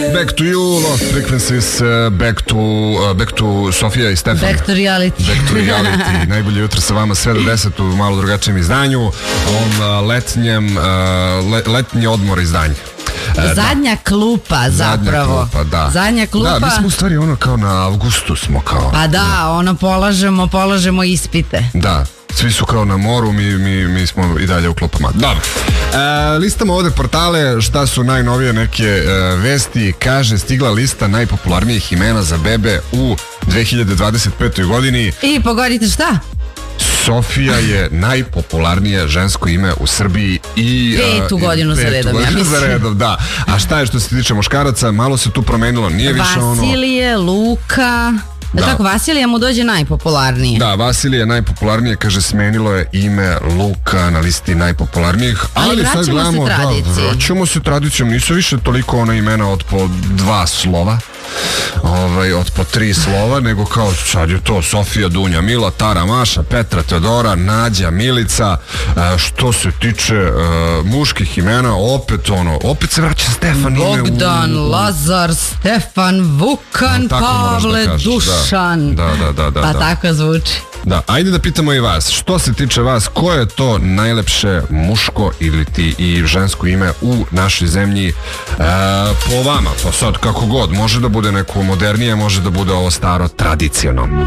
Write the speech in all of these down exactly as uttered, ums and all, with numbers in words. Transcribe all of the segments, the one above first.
Back to you, Lost Frequencies, uh, back to uh, back to Sofija i Stefan. Back to reality. Back to reality. Najbolje jutro sa vama sve do deset u malo drugačijem izdanju. Ovom uh, letnjem, uh, le, letnji odmor izdanje. E, Zadnja da. klupa zapravo. Zadnja klupa, da. Zadnja klupa. Da, mi smo u stvari ono kao na avgustu smo kao. Pa da, da. ono polažemo, polažemo ispite. Da. Svi su kao na moru, mi, mi, mi smo i dalje u klopama. Dobro. E, listamo ovde portale, šta su najnovije neke e, vesti. Kaže, stigla lista najpopularnijih imena za bebe u dve hiljade dvadeset petoj godini. I pogodite šta? Sofija je najpopularnije žensko ime u Srbiji i petu uh, godinu za redom, ja mislim. Za redom, da. A šta je što se tiče muškaraca, malo se tu promenilo, nije više ono... Vasilije, Luka... Da, tako, Vasilija mu dođe najpopularnije. Da, Vasilija je najpopularnije, kaže, smenilo je ime Luka na listi najpopularnijih. Ali, ali vraćamo sad gledamo, se tradiciji. Da, vraćamo se tradicijom, nisu više toliko ona imena od po dva slova. Ovaj, od po tri slova, nego kao sad je to Sofija, Dunja, Mila, Tara, Maša, Petra, Teodora, Nađa, Milica. E, što se tiče e, muških imena, opet ono, opet se vraća Stefan ime. Bogdan, u... Lazar, Stefan, Vukan, no, Pavle, da Dušan. Da, da, da, da, pa da. tako zvuči. Da, ajde da pitamo i vas, što se tiče vas, koje je to najlepše muško ili ti i žensko ime u našoj zemlji e, po vama, pa sad kako god, može da bude neko modernije, može da bude ovo staro tradicionalno.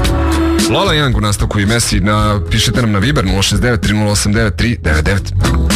Lola Young u nastavku i Messi, na, pišite nam na Viber nula šest devet tri nula osam devet tri devet devet.